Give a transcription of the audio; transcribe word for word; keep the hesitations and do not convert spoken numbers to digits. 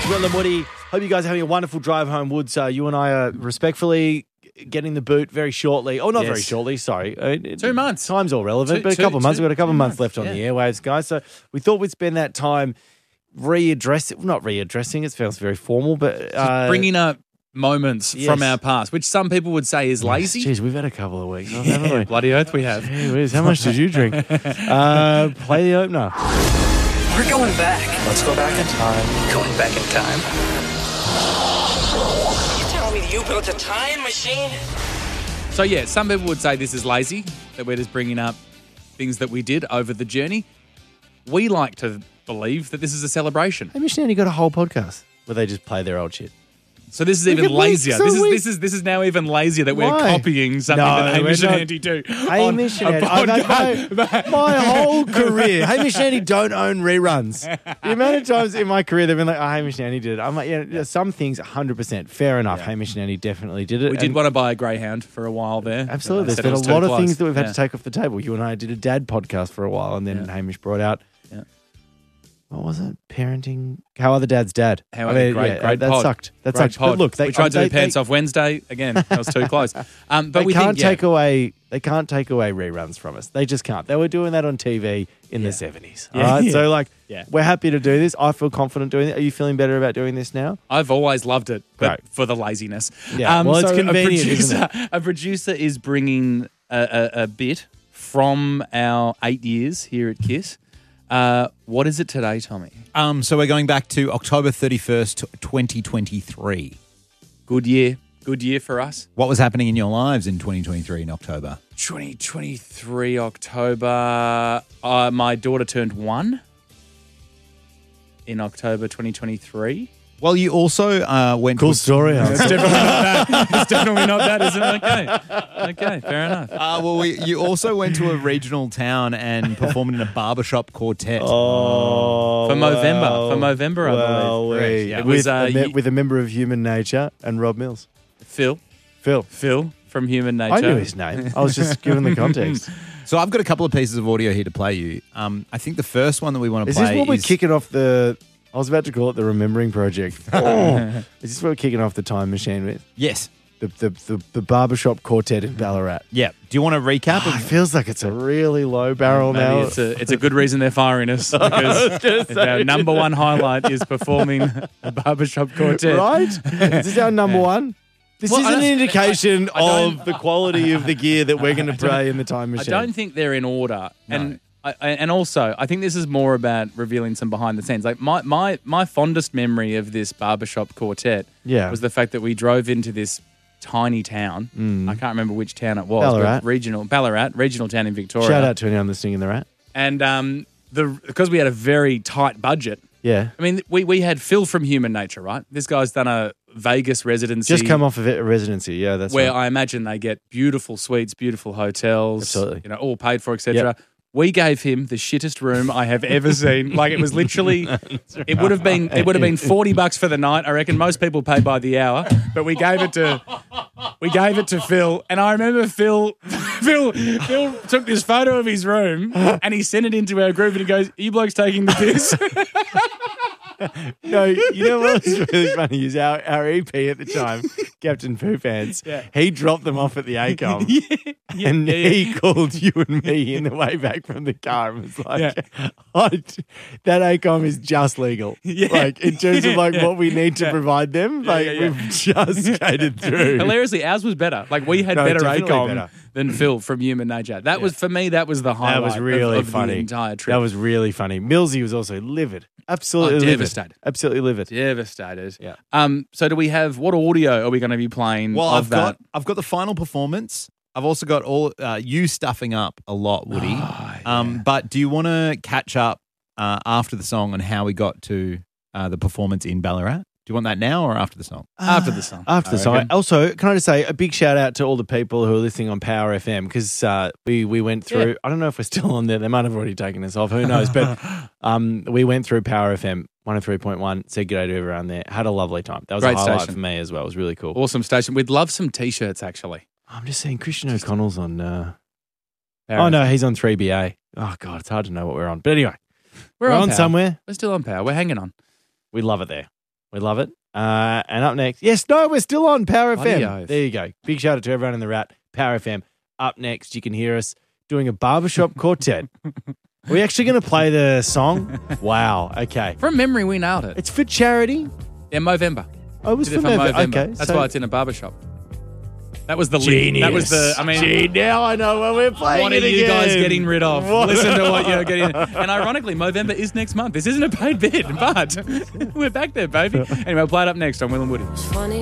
Will and Woody. Hope you guys are having a wonderful drive home, Woods. Uh, you and I are respectfully getting the boot very shortly. Oh, not Yes. very shortly, sorry. Uh, Two months. Time's all relevant, Two- but a two- couple of months. two- We've got a couple of two months months, left on yeah. the airwaves, guys. So we thought we'd spend that time readdressing, not readdressing, it sounds very formal, but uh, Bringing up moments yes. from our past, which some people would say is lazy. Jeez, we've had a couple of weeks, haven't we? Bloody oath we have. Gee whiz, how much did you drink? uh, play the opener. We're going back. Let's go back in time. Going back in time. You telling me you built a time machine? So yeah, some people would say this is lazy, that we're just bringing up things that we did over the journey. We like to believe that this is a celebration. Hey, Mission Andy got a whole podcast where they just play their old shit. So this is Look even at me, lazier. so This is we- this is this is now even lazier that we're Why? copying something No, that Hamish we're and not. Andy do. Hey, on Mission a Andy, I've had my, podcast. my whole career. Hamish and Andy don't own reruns. The amount of times in my career they've been like, oh, Hamish and Andy did it. I'm like, yeah, yeah, some things, one hundred percent. Fair enough. Hamish and Andy definitely did it. We did And want to buy a greyhound for a while there. absolutely. I There's said been it a was too lot of close. things that we've had Yeah. to take off the table. You and I did a dad podcast for a while, and then Yeah. Hamish brought out, Yeah. what was it? Parenting. How are the dads' dad? How I are mean, great, yeah, great that pod. sucked. That Great sucked. pod. But look, they we tried to they, do pants they, off Wednesday again. That was too close. Um, but they we can't think, yeah, take away. They can't take away reruns from us. They just can't. They were doing that on T V in Yeah. the seventies. Yeah, All right. yeah. So like, Yeah. we're happy to do this. I feel confident doing it. Are you feeling better about doing this now? I've always loved it, but Great. for the laziness. Yeah, well, it's so convenient, A producer, isn't a producer is bringing a, a, a bit from our eight years here at KISS. Uh, what is it today, Tommy? Um, so we're going back to October thirty-first, twenty twenty-three. Good year. Good year for us. What was happening in your lives in twenty twenty-three in October? twenty twenty-three October. Uh, my daughter turned one in October twenty twenty-three. Well, you also uh, went Cool to story. Huh? It's definitely not that. It's definitely not that, is it? Okay. Okay, fair enough. Uh, well, we, you also went to a regional town and performed in a barbershop quartet. Oh, For Movember. well, For Movember, I believe. well, Correct, we- yeah. It with, was, uh, a me- you- with a member of Human Nature and Rob Mills. Phil. Phil. Phil from Human Nature. I knew his name. I was just giving the context. So I've got a couple of pieces of audio here to play you. Um, I think the first one that we want to Is play this what we're is kicking off the... I was about to call it the Remembering Project. Oh. Is this what we're kicking off the time machine with? yes, The the the, the barbershop quartet in Ballarat. yeah. Do you want to recap? It feels like it's a really low barrel Maybe now. it's a it's a good reason they're firing us because our number one highlight is performing a barbershop quartet. Right? Is this our number one? This Well, is I an don't- indication I don't- of the quality of the gear that we're going to play in the time I machine. don't think they're in order, and I, I- and also I think this is more about revealing some behind the scenes. Like my my my fondest memory of this barbershop quartet Yeah. was the fact that we drove into this tiny town. I can't remember which town it was. Ballarat. But regional Ballarat, regional town in Victoria. Shout out to anyone listening in the rat. And um, the because we had a very tight budget. Yeah. I mean, we, we had Phil from Human Nature, right? This guy's done a Vegas residency. Just come off of it, a residency. Yeah, that's where right. I imagine they get beautiful suites, beautiful hotels, Absolutely. you know, all paid for, et cetera. Yep. We gave him the shittest room I have ever seen. Like it was literally, it would have been, it would have been forty bucks for the night. I reckon most people pay by the hour, but we gave it to, we gave it to Phil, and I remember Phil, Phil, Phil took this photo of his room and he sent it into our group, and he goes, "Are you blokes taking the piss?" No, you know what was really funny is our, our E P at the time, Captain Poo Pants, Yeah. he dropped them off at the A COM. yeah, and yeah, yeah. he called you and me in the way back from the car and was like, Yeah. I, that A COM is just legal. Yeah. Like, in terms of like what we need to Yeah. provide them, like yeah, yeah. we've just skated through. Hilariously, ours was better. Like we had No, better A definitely COM better. than Phil from Human Nature. That was for me. That was the highlight. That was really of, of funny. The entire trip. That was really funny. Millsy was also livid. Absolutely Oh, livid. devastated. Absolutely livid. devastated. Yeah. Um. So do we have what audio are we going to be playing Well, of I've that? got I've got the final performance. I've also got all uh, you stuffing up a lot, Woody. Oh, um, but do you want to catch up uh, after the song on how we got to uh, the performance in Ballarat? Do you want that now or after the song? After the song. After the I song. reckon. Also, can I just say a big shout out to all the people who are listening on Power F M because uh, we we went through. Yeah. I don't know if we're still on there. They might have already taken us off. Who knows? But um, we went through Power F M one oh three point one. Said good day to everyone there. Had a lovely time. That was Great a highlight station. for me as well. It was really cool. Awesome station. We'd love some t-shirts actually. I'm just saying, Christian O'Connell's on. Uh, Power oh F M. no, he's on three B A. Oh god, it's hard to know what we're on. But anyway, We're, we're, on Power. somewhere. We're still on Power. We're hanging on. We love it there. We love it. Uh, and up next, yes, no, we're still on Power Bloody F M. oath. There you go. Big shout out to everyone in the Rat, Power F M. Up next, you can hear us doing a barbershop quartet. Are we actually going to play the song? Wow. Okay. From memory, we nailed it. It's for charity. Yeah, Movember. Oh, it was Did for it for Movember. Movember. Okay. That's so- why it's in a barbershop. That was the Genius. link. That was the. I mean, Gee, now I know what we're playing. what are it you again. guys getting rid of? What? Listen to what you're getting. And ironically, Movember is next month. This isn't a paid bid, but we're back there, baby. Anyway, we'll play it up next on Will and Woody. Funny